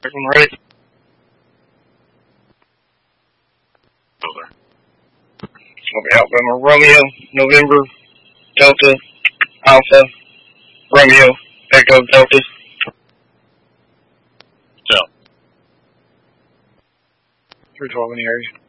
Everyone ready? Okay, Alabama, Romeo, November, Delta, Alpha, Romeo, Echo, Delta. So. 312 in the area.